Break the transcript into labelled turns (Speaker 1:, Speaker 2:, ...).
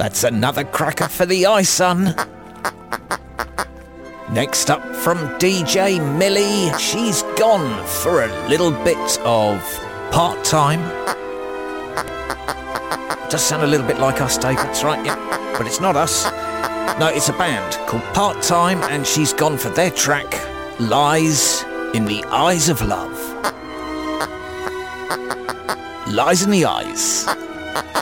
Speaker 1: That's another cracker for the eye, son. Next up from DJ Millie, she's gone for a little bit of part-time. Does sound a little bit like us, Dave, that's right, yeah. But it's not us. No, it's a band called Part-Time, and she's gone for their track, Lies in the Eyes of Love. Lies in the Eyes.